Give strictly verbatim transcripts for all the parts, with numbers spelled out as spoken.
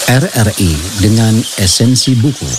R R I dengan esensi buku.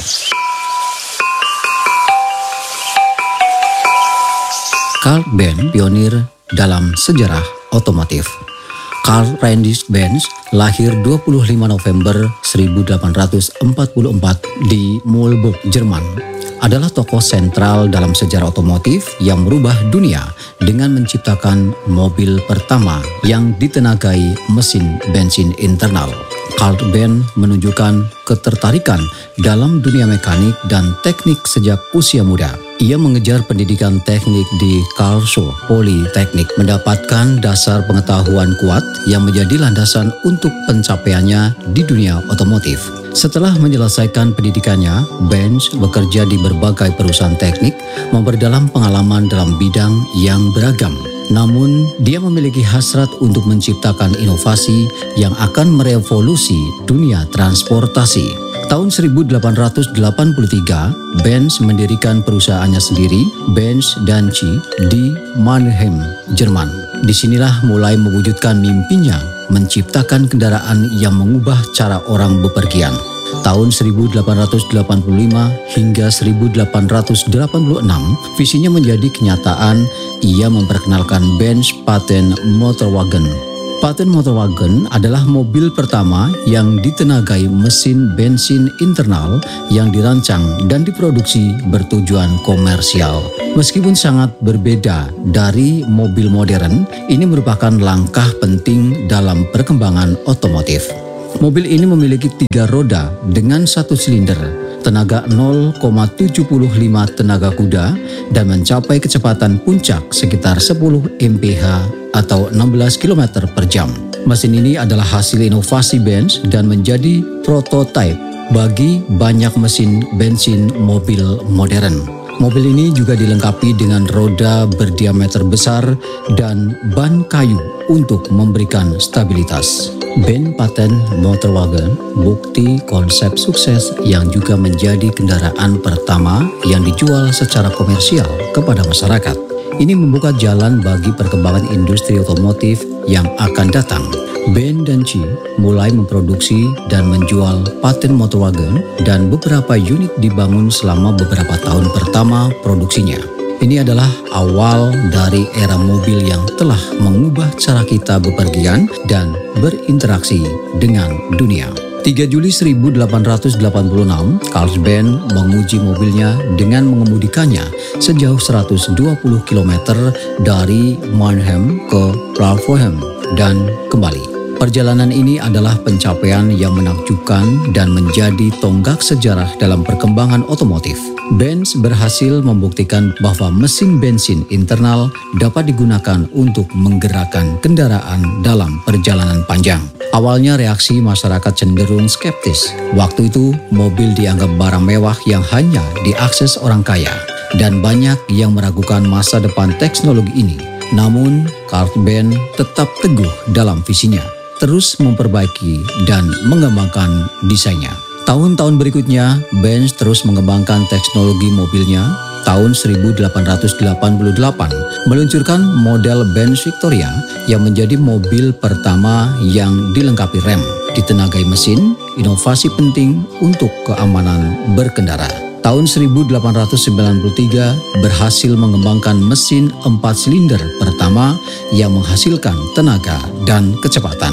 Carl Benz, pionir dalam sejarah otomotif. Carl Friedrich Benz lahir dua puluh lima November seribu delapan ratus empat puluh empat di Mühlberg, Jerman. Adalah tokoh sentral dalam sejarah otomotif yang merubah dunia dengan menciptakan mobil pertama yang ditenagai mesin bensin internal. Carl Benz menunjukkan ketertarikan dalam dunia mekanik dan teknik sejak usia muda. Ia mengejar pendidikan teknik di Karlsruhe Polytechnic, mendapatkan dasar pengetahuan kuat yang menjadi landasan untuk pencapaiannya di dunia otomotif. Setelah menyelesaikan pendidikannya, Benz bekerja di berbagai perusahaan teknik, memperdalam pengalaman dalam bidang yang beragam. Namun, dia memiliki hasrat untuk menciptakan inovasi yang akan merevolusi dunia transportasi. Tahun seribu delapan ratus delapan puluh tiga, Benz mendirikan perusahaannya sendiri, Benz dan Chi, di Mannheim, Jerman. Disinilah mulai mewujudkan mimpinya menciptakan kendaraan yang mengubah cara orang bepergian. Tahun seribu delapan ratus delapan puluh lima hingga seribu delapan ratus delapan puluh enam, visinya menjadi kenyataan. Ia memperkenalkan Benz Patent Motorwagen. Patent Motorwagen adalah mobil pertama yang ditenagai mesin bensin internal yang dirancang dan diproduksi bertujuan komersial. Meskipun sangat berbeda dari mobil modern, ini merupakan langkah penting dalam perkembangan otomotif. Mobil ini memiliki tiga roda dengan satu silinder, tenaga nol koma tujuh lima tenaga kuda, dan mencapai kecepatan puncak sekitar sepuluh mile per jam atau enam belas kilometer per jam. Mesin ini adalah hasil inovasi Benz dan menjadi prototipe bagi banyak mesin bensin mobil modern. Mobil ini juga dilengkapi dengan roda berdiameter besar dan ban kayu untuk memberikan stabilitas. Benz Patent Motorwagen bukti konsep sukses yang juga menjadi kendaraan pertama yang dijual secara komersial kepada masyarakat. Ini membuka jalan bagi perkembangan industri otomotif yang akan datang. Benz dan Chi mulai memproduksi dan menjual Patent Motorwagen dan beberapa unit dibangun selama beberapa tahun pertama produksinya. Ini adalah awal dari era mobil yang telah mengubah cara kita bepergian dan berinteraksi dengan dunia. tiga Juli seribu delapan ratus delapan puluh enam, Carl Benz menguji mobilnya dengan mengemudikannya sejauh seratus dua puluh kilometer dari Mannheim ke Pfaffenhofen dan kembali. Perjalanan ini adalah pencapaian yang menakjubkan dan menjadi tonggak sejarah dalam perkembangan otomotif. Benz berhasil membuktikan bahwa mesin bensin internal dapat digunakan untuk menggerakkan kendaraan dalam perjalanan panjang. Awalnya reaksi masyarakat cenderung skeptis. Waktu itu, mobil dianggap barang mewah yang hanya diakses orang kaya, dan banyak yang meragukan masa depan teknologi ini. Namun, Carl Benz tetap teguh dalam visinya, terus memperbaiki dan mengembangkan desainnya. Tahun-tahun berikutnya, Benz terus mengembangkan teknologi mobilnya. Tahun seribu delapan ratus delapan puluh delapan, meluncurkan model Benz Victoria yang menjadi mobil pertama yang dilengkapi rem, ditenagai mesin, inovasi penting untuk keamanan berkendara. Tahun seribu delapan ratus sembilan puluh tiga berhasil mengembangkan mesin empat silinder pertama yang menghasilkan tenaga dan kecepatan.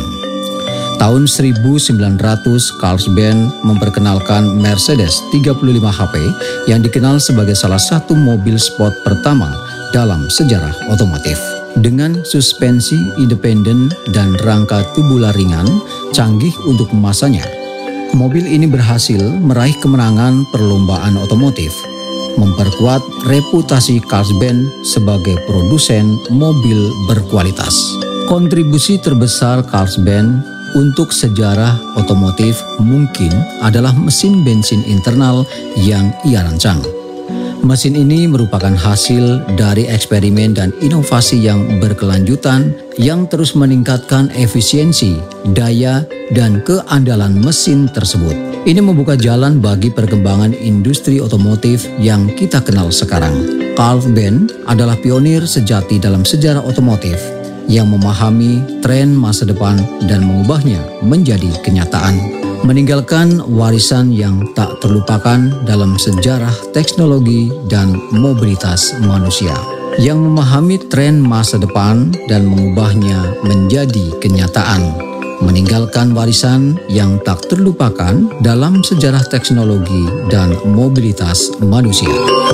Tahun seribu sembilan ratus, Carl Benz memperkenalkan Mercedes tiga puluh lima H P yang dikenal sebagai salah satu mobil sport pertama dalam sejarah otomotif. Dengan suspensi independen dan rangka tubular ringan, canggih untuk masanya, mobil ini berhasil meraih kemenangan perlombaan otomotif, memperkuat reputasi Carl Benz sebagai produsen mobil berkualitas. Kontribusi terbesar Carl Benz untuk sejarah otomotif mungkin adalah mesin bensin internal yang ia rancang. Mesin ini merupakan hasil dari eksperimen dan inovasi yang berkelanjutan yang terus meningkatkan efisiensi, daya, dan keandalan mesin tersebut. Ini membuka jalan bagi perkembangan industri otomotif yang kita kenal sekarang. Carl Benz adalah pionir sejati dalam sejarah otomotif yang memahami tren masa depan dan mengubahnya menjadi kenyataan. meninggalkan warisan yang tak terlupakan dalam sejarah teknologi dan mobilitas manusia, yang memahami tren masa depan dan mengubahnya menjadi kenyataan, meninggalkan warisan yang tak terlupakan dalam sejarah teknologi dan mobilitas manusia.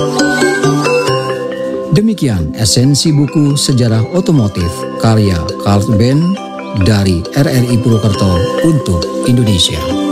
Demikian esensi buku Sejarah Otomotif karya Carl Benz dari R R I Purwokerto untuk Indonesia.